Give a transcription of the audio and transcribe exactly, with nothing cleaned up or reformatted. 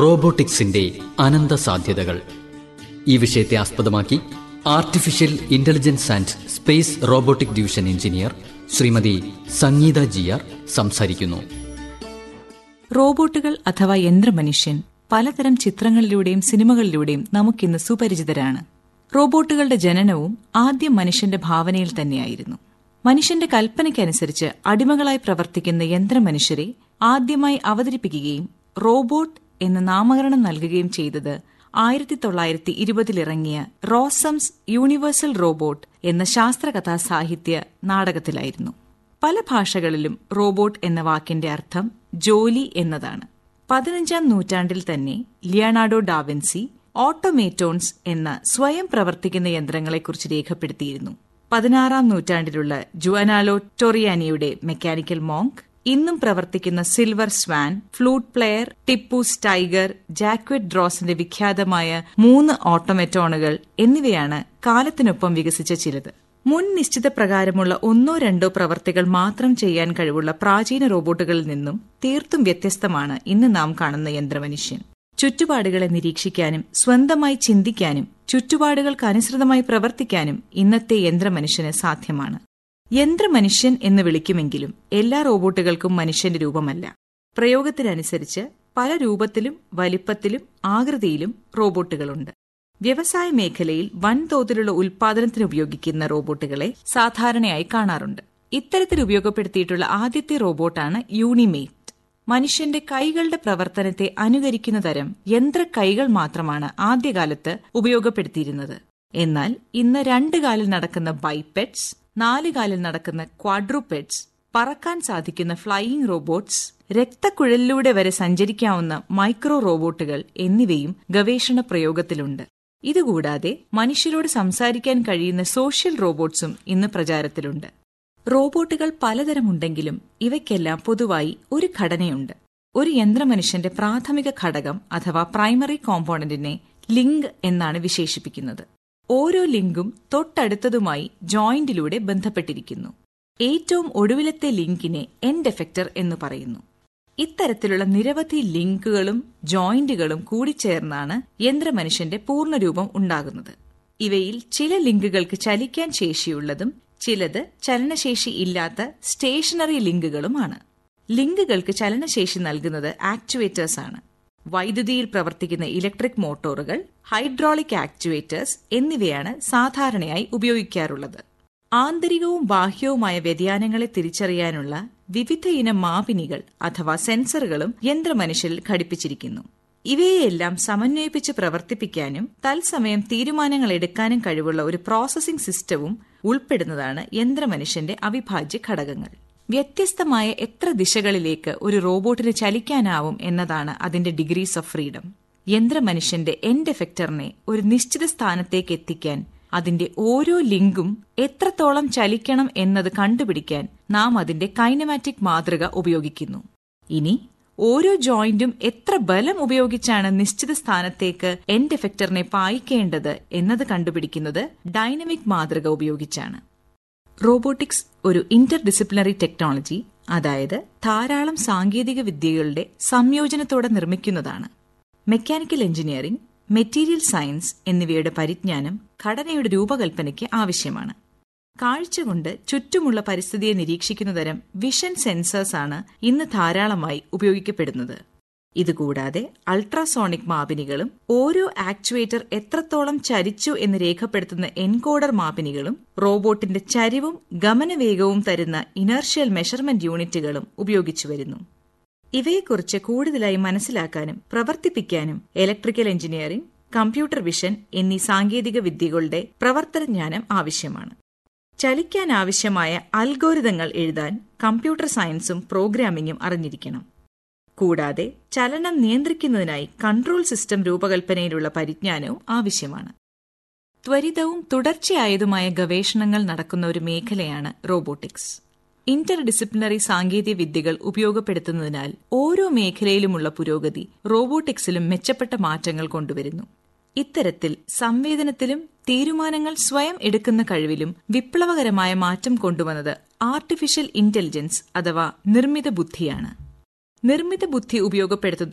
റോബോട്ടിക്സിന്റെ അനന്ത സാധ്യതകൾ. ഈ വിഷയത്തെ ആസ്പദമാക്കി artificial intelligence and space robotic division engineer Shrimati Sangeetha G R സംസാരിക്കുന്നു. റോബോട്ടുകൾ അഥവാ യന്ത്രമനുഷ്യൻ പലതരം ചിത്രങ്ങളിലൂടെയും സിനിമകളിലൂടെയും നമുക്കിന്ന് സുപരിചിതരാണ്. റോബോട്ടുകളുടെ ജനനവും ആദ്യം മനുഷ്യന്റെ ഭാവനയിൽ തന്നെയായിരുന്നു. മനുഷ്യന്റെ കൽപ്പനയ്ക്കനുസരിച്ച് അടിമകളായി പ്രവർത്തിക്കുന്ന യന്ത്രമനുഷ്യരെ ആദ്യമായി അവതരിപ്പിക്കുകയും റോബോട്ട് എന്ന് നാമകരണം നൽകുകയും ചെയ്തത് ആയിരത്തി തൊള്ളായിരത്തി ഇരുപതിലിറങ്ങിയ റോസംസ് യൂണിവേഴ്സൽ റോബോട്ട് എന്ന ശാസ്ത്രകഥാ സാഹിത്യ നാടകത്തിലായിരുന്നു. പല ഭാഷകളിലും റോബോട്ട് എന്ന വാക്കിന്റെ അർത്ഥം ജോലി എന്നതാണ്. പതിനഞ്ചാം നൂറ്റാണ്ടിൽ തന്നെ ലിയനാർഡോ ഡാവിൻസി ഓട്ടോമേറ്റോൺസ് എന്ന സ്വയം പ്രവർത്തിക്കുന്ന യന്ത്രങ്ങളെക്കുറിച്ച് രേഖപ്പെടുത്തിയിരുന്നു. പതിനാറാം നൂറ്റാണ്ടിലുള്ള ജുവനാലോ ടൊറിയാനിയുടെ മെക്കാനിക്കൽ മോങ്ക്, ഇന്നും പ്രവർത്തിക്കുന്ന silver swan, flute player, Tipu's tiger, ജാക്വറ്റ് ഡ്രോസിന്റെ വിഖ്യാതമായ മൂന്ന് ഓട്ടോമേറ്റോണുകൾ എന്നിവയാണ് കാലത്തിനൊപ്പം വികസിച്ച ചിലത്. മുൻ നിശ്ചിത പ്രകാരമുള്ള ഒന്നോ രണ്ടോ പ്രവർത്തികൾ മാത്രം ചെയ്യാൻ കഴിവുള്ള പ്രാചീന റോബോട്ടുകളിൽ നിന്നും തീർത്തും വ്യത്യസ്തമാണ് ഇന്ന് നാം കാണുന്ന യന്ത്രമനുഷ്യൻ. ചുറ്റുപാടുകളെ നിരീക്ഷിക്കാനും സ്വന്തമായി ചിന്തിക്കാനും ചുറ്റുപാടുകൾക്കനുസൃതമായി പ്രവർത്തിക്കാനും ഇന്നത്തെ യന്ത്രമനുഷ്യന് സാധ്യമാണ്. യന്ത്രമനുഷ്യൻ എന്ന് വിളിക്കുമെങ്കിലും എല്ലാ റോബോട്ടുകൾക്കും മനുഷ്യന്റെ രൂപമല്ല. പ്രയോഗത്തിനനുസരിച്ച് പല രൂപത്തിലും വലിപ്പത്തിലും ആകൃതിയിലും റോബോട്ടുകളുണ്ട്. വ്യവസായ മേഖലയിൽ വൻതോതിലുള്ള ഉൽപാദനത്തിന് ഉപയോഗിക്കുന്ന റോബോട്ടുകളെ സാധാരണയായി കാണാറുണ്ട്. ഇത്തരത്തിൽ ഉപയോഗപ്പെടുത്തിയിട്ടുള്ള ആദ്യത്തെ റോബോട്ടാണ് യൂണിമേറ്റ്. മനുഷ്യന്റെ കൈകളുടെ പ്രവർത്തനത്തെ അനുകരിക്കുന്ന തരം യന്ത്ര കൈകൾ മാത്രമാണ് ആദ്യകാലത്ത് ഉപയോഗപ്പെടുത്തിയിരുന്നത്. എന്നാൽ ഇന്ന് രണ്ട് കാലിൽ നടക്കുന്ന ബൈപെഡ്സ്, നാല് കാലിൽ നടക്കുന്ന ക്വാഡ്രൂപെഡ്സ്, പറക്കാൻ സാധിക്കുന്ന ഫ്ലൈയിംഗ് റോബോട്ട്സ്, രക്തക്കുഴലിലൂടെ വരെ സഞ്ചരിക്കാവുന്ന മൈക്രോ റോബോട്ടുകൾ എന്നിവയും ഗവേഷണ പ്രയോഗത്തിലുണ്ട്. ഇതുകൂടാതെ മനുഷ്യരോട് സംസാരിക്കാൻ കഴിയുന്ന സോഷ്യൽ റോബോട്ട്സും ഇന്ന് പ്രചാരത്തിലുണ്ട്. റോബോട്ടുകൾ പലതരമുണ്ടെങ്കിലും ഇവയ്ക്കെല്ലാം പൊതുവായി ഒരു ഘടനയുണ്ട്. ഒരു യന്ത്രമനുഷ്യന്റെ പ്രാഥമിക ഘടകം അഥവാ പ്രൈമറി കോമ്പോണന്റിനെ ലിങ്ക് എന്നാണ് വിശേഷിപ്പിക്കുന്നത്. ഓരോ ലിങ്കും തൊട്ടടുത്തതുമായി ജോയിന്റിലൂടെ ബന്ധപ്പെട്ടിരിക്കുന്നു. ഏറ്റവും ഒടുവിലത്തെ ലിങ്കിനെ എൻഡ് എഫക്ടർ എന്ന് പറയുന്നു. ഇത്തരത്തിലുള്ള നിരവധി ലിങ്കുകളും ജോയിന്റുകളും കൂടിച്ചേർന്നാണ് യന്ത്രമനുഷ്യന്റെ പൂർണ്ണരൂപം ഉണ്ടാകുന്നത്. ഇവയിൽ ചില ലിങ്കുകൾക്ക് ചലിക്കാൻ ശേഷിയുള്ളതും ചിലത് ചലനശേഷി ഇല്ലാത്ത സ്റ്റേഷനറി ലിങ്കുകളുമാണ്. ലിങ്കുകൾക്ക് ചലനശേഷി നൽകുന്നത് ആക്ച്വേറ്റേഴ്സ് ആണ്. വൈദ്യുതിയിൽ പ്രവർത്തിക്കുന്ന ഇലക്ട്രിക് മോട്ടോറുകൾ, ഹൈഡ്രോളിക് ആക്ച്വേറ്റേഴ്സ് എന്നിവയാണ് സാധാരണയായി ഉപയോഗിക്കാറുള്ളത്. ആന്തരികവും ബാഹ്യവുമായ വ്യതിയാനങ്ങളെ തിരിച്ചറിയാനുള്ള വിവിധയിനം മാപിനികൾ അഥവാ സെൻസറുകളും യന്ത്രമനുഷ്യരിൽ ഘടിപ്പിച്ചിരിക്കുന്നു. ഇവയെല്ലാം സമന്വയിപ്പിച്ച് പ്രവർത്തിപ്പിക്കാനും തത്സമയം തീരുമാനങ്ങൾ എടുക്കാനും കഴിവുള്ള ഒരു പ്രോസസിംഗ് സിസ്റ്റവും ഉൾപ്പെടുന്നതാണ് യന്ത്രമനുഷ്യന്റെ അവിഭാജ്യ ഘടകങ്ങൾ. വ്യത്യസ്തമായ എത്ര ദിശകളിലേക്ക് ഒരു റോബോട്ടിന് ചലിക്കാനാവും എന്നതാണ് അതിന്റെ ഡിഗ്രീസ് ഓഫ് ഫ്രീഡം. യന്ത്രമനുഷ്യന്റെ എൻഡ് എഫക്ടറിനെ ഒരു നിശ്ചിത സ്ഥാനത്തേക്ക് എത്തിക്കാൻ അതിന്റെ ഓരോ ലിങ്കും എത്രത്തോളം ചലിക്കണം എന്നത് കണ്ടുപിടിക്കാൻ നാം അതിന്റെ കൈനമാറ്റിക് മാതൃക ഉപയോഗിക്കുന്നു. ഇനി ഓരോ ജോയിന്റും എത്ര ബലം ഉപയോഗിച്ചാണ് നിശ്ചിത സ്ഥാനത്തേക്ക് എൻഡ് എഫക്ടറിനെ പായിക്കേണ്ടത് എന്നത് കണ്ടുപിടിക്കുന്നത് ഡൈനമിക് മാതൃക ഉപയോഗിച്ചാണ്. റോബോട്ടിക്സ് ഒരു ഇന്റർ ഡിസിപ്ലിനറി ടെക്നോളജി, അതായത് ധാരാളം സാങ്കേതിക വിദ്യകളുടെ സംയോജനത്തോടെ നിർമ്മിക്കുന്നതാണ്. മെക്കാനിക്കൽ എഞ്ചിനീയറിംഗ്, മെറ്റീരിയൽ സയൻസ് എന്നിവയുടെ പരിജ്ഞാനം ഘടനയുടെ രൂപകൽപ്പനയ്ക്ക് ആവശ്യമാണ്. കാഴ്ച കൊണ്ട് ചുറ്റുമുള്ള പരിസ്ഥിതിയെ നിരീക്ഷിക്കുന്ന തരം വിഷൻ സെൻസേഴ്സ് ആണ് ഇന്ന് ധാരാളമായി ഉപയോഗിക്കപ്പെടുന്നത്. ഇതുകൂടാതെ അൾട്രാസോണിക് മാപിനികളും ഓരോ ആക്ച്വേറ്റർ എത്രത്തോളം ചരിച്ചു എന്ന് രേഖപ്പെടുത്തുന്ന എൻകോഡർ മാപിനികളും റോബോട്ടിന്റെ ചരിവും ഗമനവേഗവും തരുന്ന ഇനർഷ്യൽ മെഷർമെന്റ് യൂണിറ്റുകളും ഉപയോഗിച്ചു വരുന്നു. ഇവയെക്കുറിച്ച് കൂടുതലായി മനസ്സിലാക്കാനും പ്രവർത്തിപ്പിക്കാനും ഇലക്ട്രിക്കൽ എഞ്ചിനീയറിംഗ്, കമ്പ്യൂട്ടർ വിഷൻ എന്നീ സാങ്കേതിക വിദ്യകളുടെ പ്രവർത്തനജ്ഞാനം ആവശ്യമാണ്. ചലിക്കാനാവശ്യമായ അൽഗോരിതങ്ങൾ എഴുതാൻ കമ്പ്യൂട്ടർ സയൻസും പ്രോഗ്രാമിംഗും അറിഞ്ഞിരിക്കണം. കൂടാതെ ചലനം നിയന്ത്രിക്കുന്നതിനായി കൺട്രോൾ സിസ്റ്റം രൂപകൽപ്പനയിലുള്ള പരിജ്ഞാനവും ആവശ്യമാണ്. ത്വരിതവും തുടർച്ചയായതുമായ ഗവേഷണങ്ങൾ നടക്കുന്ന ഒരു മേഖലയാണ് റോബോട്ടിക്സ്. ഇന്റർ ഡിസിപ്ലിനറി സാങ്കേതിക വിദ്യകൾ ഉപയോഗപ്പെടുത്തുന്നതിനാൽ ഓരോ മേഖലയിലുമുള്ള പുരോഗതി റോബോട്ടിക്സിലും മെച്ചപ്പെട്ട മാറ്റങ്ങൾ കൊണ്ടുവരുന്നു. ഇത്തരത്തിൽ സംവേദനത്തിലും തീരുമാനങ്ങൾ സ്വയം എടുക്കുന്ന കഴിവിലും വിപ്ലവകരമായ മാറ്റം കൊണ്ടുവന്നത് ആർട്ടിഫിഷ്യൽ ഇന്റലിജൻസ് അഥവാ നിർമ്മിത ബുദ്ധിയാണ്. നിർമ്മിത ബുദ്ധി ഉപയോഗപ്പെടുത്തുന്ന